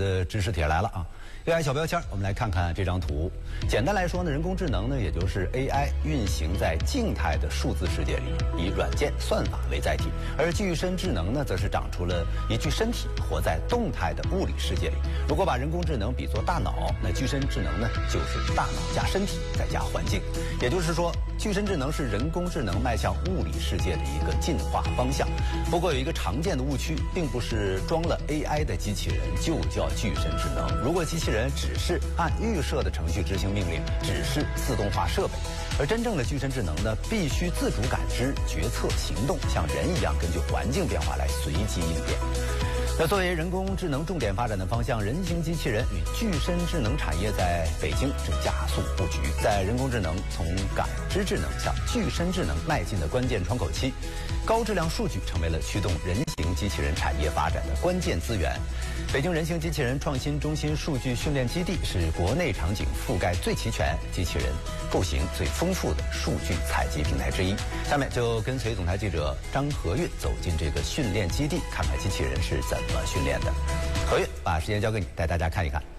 的知识帖来了啊。AI 小标签，我们来看看这张图。简单来说呢，人工智能呢，也就是 AI 运行在静态的数字世界里，以软件算法为载体；而具身智能呢，则是长出了一具身体，活在动态的物理世界里。如果把人工智能比作大脑，那具身智能呢，就是大脑加身体再加环境。也就是说，具身智能是人工智能迈向物理世界的一个进化方向。不过有一个常见的误区，并不是装了 AI 的机器人就叫具身智能。如果机器人只是按预设的程序执行命令，只是自动化设备，而真正的具身智能呢，必须自主感知、决策、行动，像人一样根据环境变化来随机应变。那作为人工智能重点发展的方向，人形机器人与具身智能产业在北京正加速布局，在人工智能从感知智能向具身智能迈进的关键窗口期，高质量数据成为了驱动人形机器人产业发展的关键资源。北京人形机器人创新中心数据训练基地是国内场景覆盖最齐全、机器人构型最丰富的数据采集平台之一。下面就跟随总台记者张和运走进这个训练基地，看看机器人是怎么训练的。何运，把时间交给你，带大家看一看。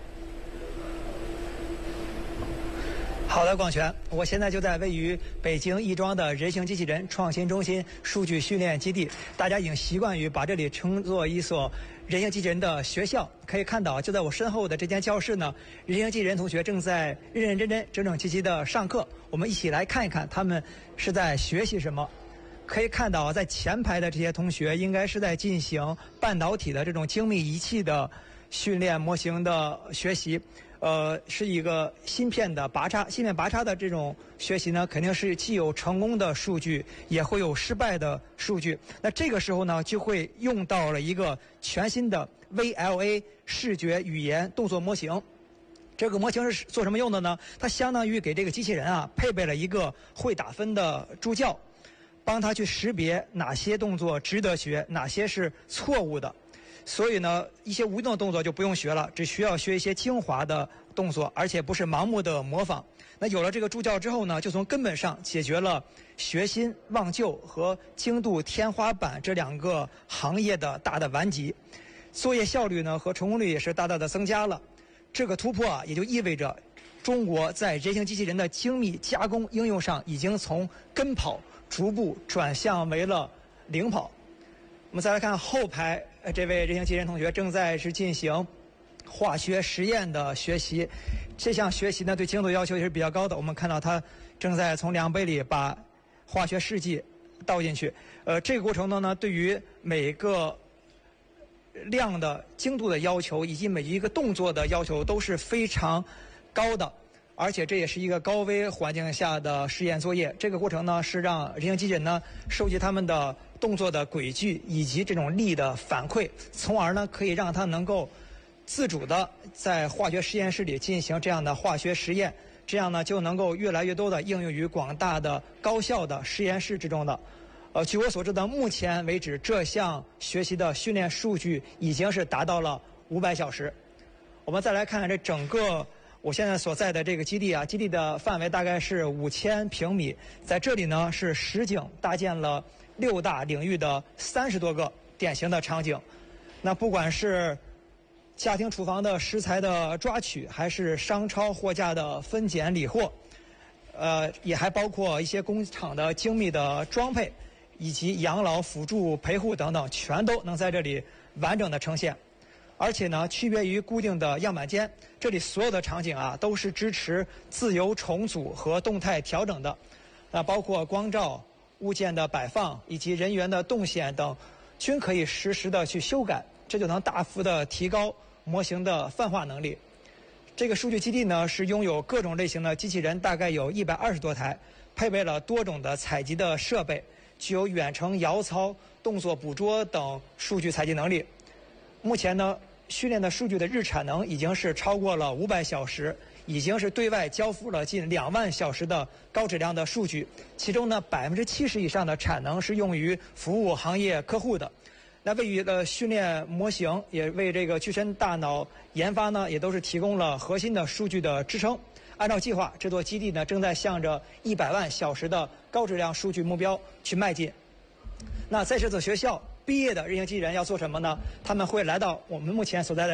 好的，广泉，我现在就在位于北京亦庄的人形机器人创新中心数据训练基地。大家已经习惯于把这里称作一所人形机器人的学校。可以看到，就在我身后的这间教室呢，人形机器人同学正在认认真真、整整齐齐的上课。我们一起来看一看他们是在学习什么。可以看到，在前排的这些同学应该是在进行半导体的这种精密仪器的训练模型的学习。是一个芯片拔插的这种学习呢，肯定是既有成功的数据，也会有失败的数据。那这个时候呢，就会用到了一个全新的 VLA 视觉语言动作模型。这个模型是做什么用的呢？它相当于给这个机器人啊配备了一个会打分的助教，帮他去识别哪些动作值得学，哪些是错误的。所以呢，一些无用的动作就不用学了，只需要学一些精华的动作，而且不是盲目的模仿。那有了这个助教之后呢，就从根本上解决了学新忘旧和精度天花板这两个行业的大的顽疾，作业效率呢和成功率也是大大的增加了。这个突破啊，也就意味着中国在人形机器人的精密加工应用上已经从跟跑逐步转向为了领跑。我们再来看后排，这位人形机器人同学正在进行化学实验的学习。这项学习呢，对精度要求也是比较高的。我们看到他正在从量杯里把化学试剂倒进去。这个过程呢，对于每个量的精度的要求以及每一个动作的要求都是非常高的。而且这也是一个高危环境下的实验作业。这个过程呢，是让人形机器人呢收集他们的动作的轨迹以及这种力的反馈，从而呢可以让它能够自主的在化学实验室里进行这样的化学实验，这样呢就能够越来越多的应用于广大的高校的实验室之中的。据我所知的，目前为止这项学习的训练数据已经是达到了500小时。我们再来看看这整个我现在所在的这个基地啊，基地的范围大概是5000平米，在这里呢是实景搭建了6大领域的30多个典型的场景。那不管是家庭厨房的食材的抓取，还是商超货架的分拣理货，也还包括一些工厂的精密的装配，以及养老辅助陪护等等，全都能在这里完整的呈现。而且呢，区别于固定的样板间，这里所有的场景啊都是支持自由重组和动态调整的。包括光照、物件的摆放以及人员的动线等，均可以实时的去修改，这就能大幅的提高模型的泛化能力。这个数据基地呢是拥有各种类型的机器人，大概有120多台，配备了多种的采集的设备，具有远程遥操、动作捕捉等数据采集能力。目前呢，训练的数据的日产能已经是超过了500小时，已经是对外交付了近2万小时的高质量的数据，其中呢70%以上的产能是用于服务行业客户的。那为于训练模型，也为这个具身大脑研发呢，也都是提供了核心的数据的支撑。按照计划，这座基地呢正在向着100万小时的高质量数据目标去迈进。那在这所学校毕业的人形机器人要做什么呢？他们会来到我们目前所在的